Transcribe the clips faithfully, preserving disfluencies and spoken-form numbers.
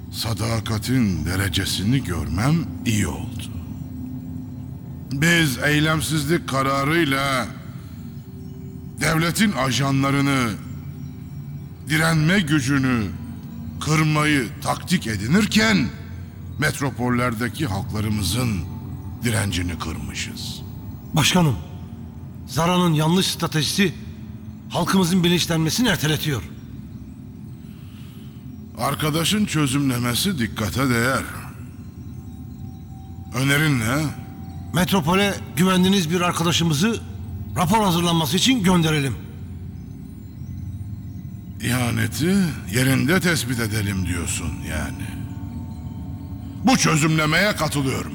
sadakatin derecesini görmem iyi oldu. Biz eylemsizlik kararıyla devletin ajanlarını, direnme gücünü kırmayı taktik edinirken metropollerdeki halklarımızın direncini kırmışız. Başkanım, Zara'nın yanlış stratejisi halkımızın bilinçlenmesini erteletiyor. Arkadaşın çözümlemesi dikkate değer. Önerin ne? Metropole güvendiğiniz bir arkadaşımızı rapor hazırlanması için gönderelim. İhaneti yerinde tespit edelim diyorsun yani. Bu çözümlemeye katılıyorum.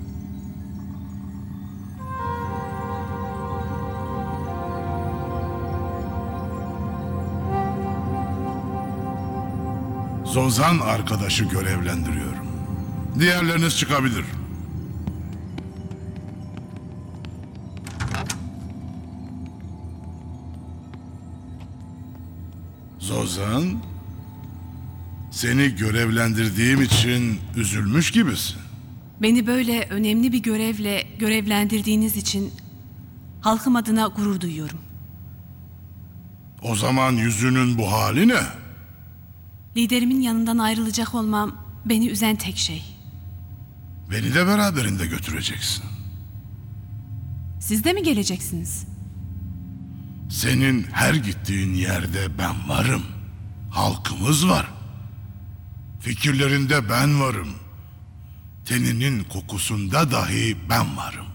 Zozan arkadaşı görevlendiriyorum. Diğerleriniz çıkabilir. Zozan, seni görevlendirdiğim için üzülmüş gibisin. Beni böyle önemli bir görevle görevlendirdiğiniz için halkım adına gurur duyuyorum. O zaman yüzünün bu hali ne? Liderimin yanından ayrılacak olmam beni üzen tek şey. Beni de beraberinde götüreceksin. Siz de mi geleceksiniz? Senin her gittiğin yerde ben varım. Halkımız var. Fikirlerinde ben varım. Teninin kokusunda dahi ben varım.